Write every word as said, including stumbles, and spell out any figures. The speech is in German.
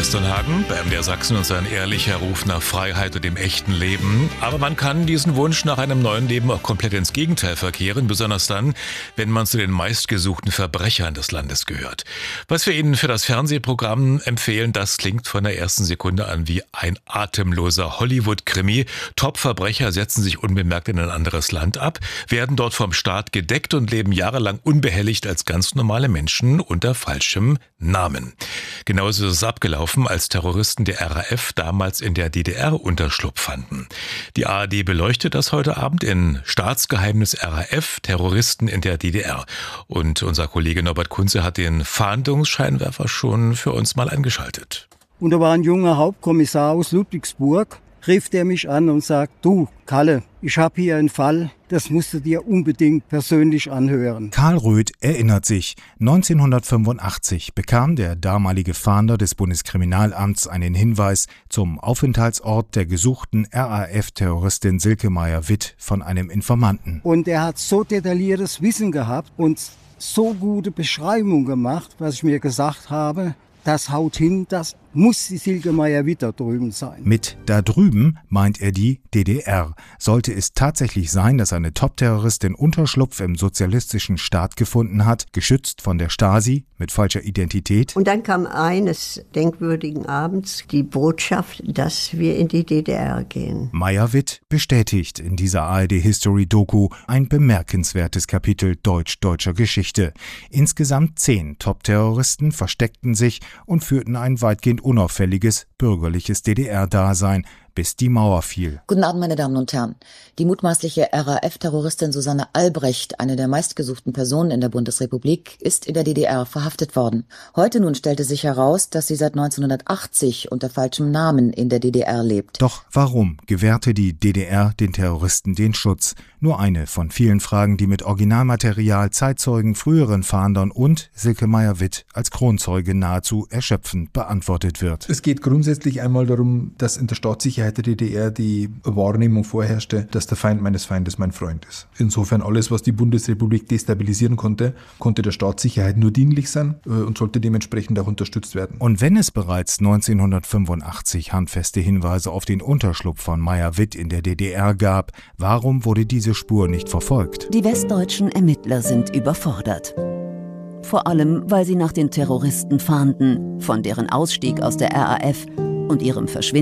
Westernhagen, bei M D R Sachsen und sein ehrlicher Ruf nach Freiheit und dem echten Leben. Aber man kann diesen Wunsch nach einem neuen Leben auch komplett ins Gegenteil verkehren, besonders dann, wenn man zu den meistgesuchten Verbrechern des Landes gehört. Was wir Ihnen für das Fernsehprogramm empfehlen, das klingt von der ersten Sekunde an wie ein atemloser Hollywood-Krimi. Top-Verbrecher setzen sich unbemerkt in ein anderes Land ab, werden dort vom Staat gedeckt und leben jahrelang unbehelligt als ganz normale Menschen unter falschem Namen. Genauso ist es abgelaufen, als Terroristen der R A F damals in der D D R Unterschlupf fanden. Die A R D beleuchtet das heute Abend in Staatsgeheimnis R A F, Terroristen in der D D R. Und unser Kollege Norbert Kunze hat den Fahndungsscheinwerfer schon für uns mal eingeschaltet. Und da war ein junger Hauptkommissar aus Ludwigsburg, rief der mich an und sagt, du Kalle, ich habe hier einen Fall, das musst du dir unbedingt persönlich anhören. Karl Röth erinnert sich, neunzehnhundertfünfundachtzig bekam der damalige Fahnder des Bundeskriminalamts einen Hinweis zum Aufenthaltsort der gesuchten R A F-Terroristin Silke Meyer-Witt von einem Informanten. Und er hat so detailliertes Wissen gehabt und so gute Beschreibung gemacht, was ich mir gesagt habe, das haut hin, das muss die Silke Meyer-Witt da drüben sein. Mit da drüben meint er die D D R. Sollte es tatsächlich sein, dass eine Top-Terroristin Unterschlupf im sozialistischen Staat gefunden hat, geschützt von der Stasi mit falscher Identität? Und dann kam eines denkwürdigen Abends die Botschaft, dass wir in die D D R gehen. Meyer-Witt bestätigt in dieser A R D-History-Doku ein bemerkenswertes Kapitel deutsch-deutscher Geschichte. Insgesamt zehn Top-Terroristen versteckten sich und führten ein weitgehend unauffälliges bürgerliches D D R-Dasein, bis die Mauer fiel. Guten Abend, meine Damen und Herren. Die mutmaßliche R A F-Terroristin Susanne Albrecht, eine der meistgesuchten Personen in der Bundesrepublik, ist in der D D R verhaftet worden. Heute nun stellte sich heraus, dass sie seit neunzehnhundertachtzig unter falschem Namen in der D D R lebt. Doch warum gewährte die D D R den Terroristen den Schutz? Nur eine von vielen Fragen, die mit Originalmaterial, Zeitzeugen, früheren Fahndern und Silke Meyer-Witt als Kronzeuge nahezu erschöpfend beantwortet wird. Es geht grundsätzlich einmal darum, dass in der Staatssicherheit der D D R die Wahrnehmung vorherrschte, dass der Feind meines Feindes mein Freund ist. Insofern alles, was die Bundesrepublik destabilisieren konnte, konnte der Staatssicherheit nur dienlich sein und sollte dementsprechend auch unterstützt werden. Und wenn es bereits neunzehnhundertfünfundachtzig handfeste Hinweise auf den Unterschlupf von Meyer-Witt in der D D R gab, warum wurde diese Spur nicht verfolgt? Die westdeutschen Ermittler sind überfordert. Vor allem, weil sie nach den Terroristen fahnden, von deren Ausstieg aus der R A F und ihrem Verschwinden